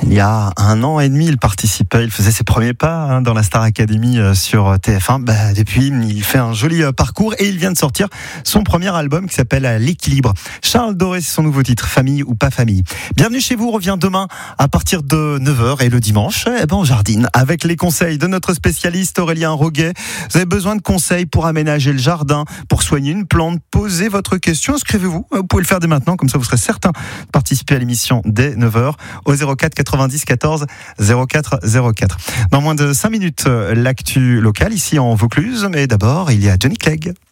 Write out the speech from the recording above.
Il y a 1 an et demi, il participait, il faisait ses premiers pas dans la Star Academy sur TF1. Depuis, il fait un joli parcours et il vient de sortir son premier album qui s'appelle L'équilibre. Charles Doré, c'est son nouveau titre, Famille ou pas famille. Bienvenue chez vous, revient demain à partir de 9h et le dimanche, on jardine avec les conseils de notre spécialiste Aurélien Roguet. Vous avez besoin de conseils pour aménager le jardin, pour soigner une plante, posez votre question, inscrivez-vous. Vous pouvez le faire dès maintenant, comme ça vous serez certain de participer à l'émission dès 9h au 04 90 14 04 04. Dans moins de 5 minutes, l'actu locale ici en Vaucluse, mais d'abord il y a Johnny Clegg.